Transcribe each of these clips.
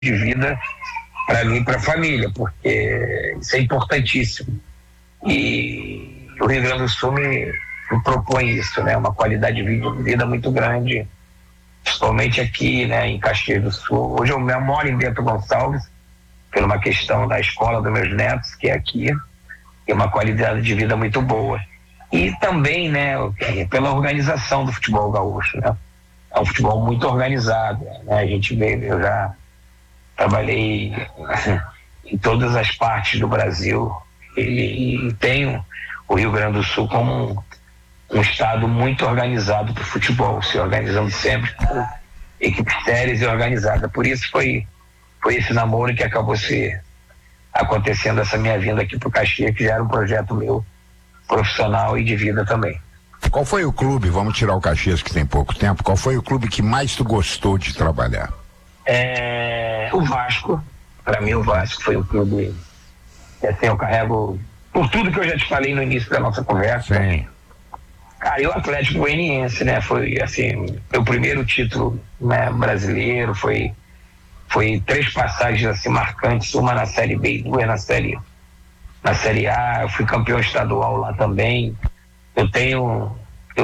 de vida para mim e para a família, porque isso é importantíssimo. E o Rio Grande do Sul me propõe isso, né? Uma qualidade de vida muito grande, principalmente aqui, né, em Caxias do Sul. Hoje eu moro em Bento Gonçalves, por uma questão da escola dos meus netos, que é aqui, e uma qualidade de vida muito boa. E também, né, pela organização do futebol gaúcho, né? É um futebol muito organizado, né? A gente vê, eu já trabalhei em todas as partes do Brasil e tenho o Rio Grande do Sul como um estado muito organizado para o futebol, se organizando sempre com equipes sérias e organizadas. Por isso foi esse namoro que acabou acontecendo essa minha vinda aqui para o Caxias, que já era um projeto meu profissional e de vida também. Qual foi o clube, vamos tirar o Caxias que tem pouco tempo, qual foi o clube que mais tu gostou de trabalhar? O Vasco. Para mim o Vasco foi um clube que assim, eu carrego por tudo que eu já te falei no início da nossa conversa. Sim. Cara, e o Atlético Goianiense, né? Foi assim, meu primeiro título, né, brasileiro, foi 3 passagens assim marcantes, uma na Série B e 2 na Série A. Eu fui campeão estadual lá também. Eu tenho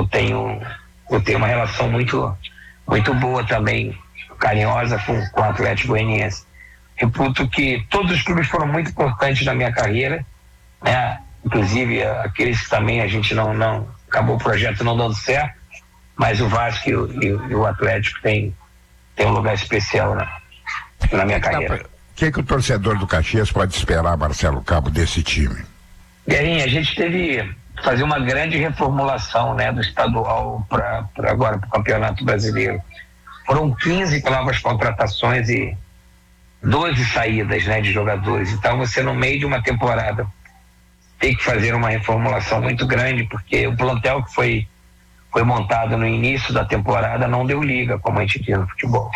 uma relação muito boa também, carinhosa com o Atlético Goianiense. Reputo que todos os clubes foram muito importantes na minha carreira, né? Inclusive aqueles que também a gente não acabou o projeto não dando certo, mas o Vasco e o Atlético tem um lugar especial na minha carreira. O que o torcedor do Caxias pode esperar, Marcelo Cabo, desse time? Guerrinha, a gente teve que fazer uma grande reformulação, né, do estadual para agora para o Campeonato Brasileiro. Foram 15 novas contratações e 12 saídas, né, de jogadores. Então você, no meio de uma temporada, tem que fazer uma reformulação muito grande, porque o plantel que foi montado no início da temporada não deu liga, como a gente diz no futebol.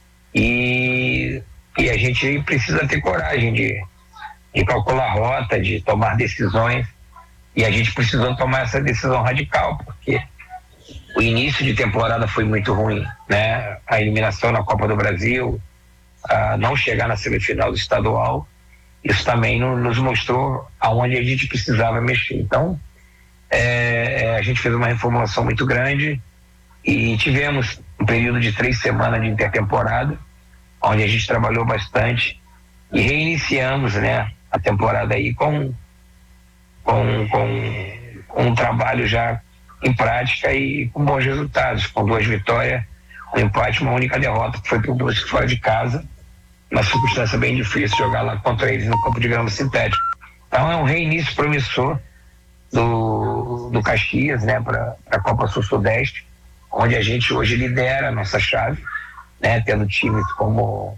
E a gente precisa ter coragem de calcular a rota, de tomar decisões, e a gente precisou tomar essa decisão radical, porque o início de temporada foi muito ruim, né? A eliminação na Copa do Brasil, a não chegar na semifinal do estadual, isso também nos mostrou aonde a gente precisava mexer. Então, a gente fez uma reformulação muito grande e tivemos um período de 3 semanas de intertemporada, onde a gente trabalhou bastante e reiniciamos, né, a temporada aí com um trabalho já em prática e com bons resultados, com 2 vitórias, um empate, uma única derrota, que foi para o Brusque fora de casa, uma circunstância bem difícil jogar lá contra eles no campo de grama sintético. Então é um reinício promissor do Caxias, né, para a Copa Sul-Sudeste, onde a gente hoje lidera a nossa chave, né, tendo times como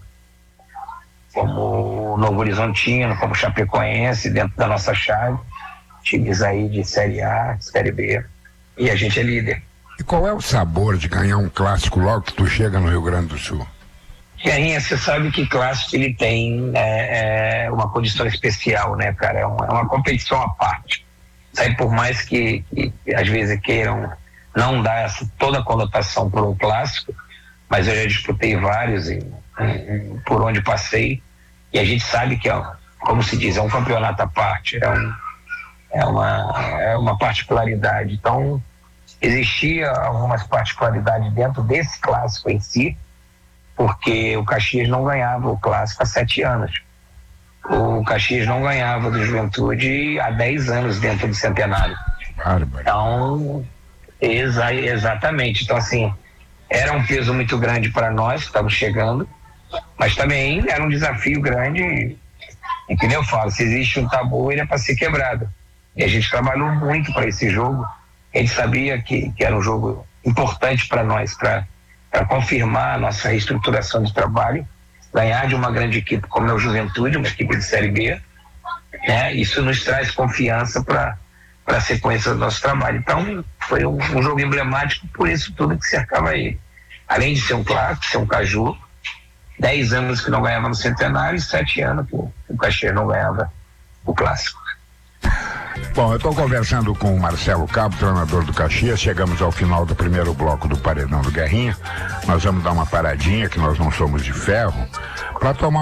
o Novo Horizontino, como o Chapecoense dentro da nossa chave, times aí de Série A, Série B, e a gente é líder. E qual é o sabor de ganhar um clássico logo que tu chega no Rio Grande do Sul? Guerrinha, você sabe que clássico ele tem uma condição especial, né, cara? É uma competição à parte. Sabe, por mais que às vezes queiram não dar toda a conotação por um clássico, mas eu já disputei vários por onde passei, e a gente sabe que como se diz, é um campeonato à parte, é uma particularidade. Então, existia algumas particularidades dentro desse clássico em si, porque o Caxias não ganhava o clássico há 7 anos. O Caxias não ganhava do Juventude há 10 anos dentro do Centenário. Então, exatamente. Então, assim, era um peso muito grande para nós que estávamos chegando, mas também era um desafio grande, e que nem eu falo, se existe um tabu, ele é para ser quebrado. E a gente trabalhou muito para esse jogo. A gente sabia que era um jogo importante para nós, para confirmar a nossa reestruturação de trabalho, ganhar de uma grande equipe como é o Juventude, uma equipe de Série B, né? Isso nos traz confiança para a sequência do nosso trabalho. Então, foi um jogo emblemático por isso tudo que cercava ele. Além de ser um clássico, ser um caju, 10 anos que não ganhava no Centenário e 7 anos que o Caxias não ganhava o clássico. Bom, eu estou conversando com o Marcelo Cabo, treinador do Caxias. Chegamos ao final do primeiro bloco do Paredão do Guerrinha. Nós vamos dar uma paradinha, que nós não somos de ferro, Pra tomar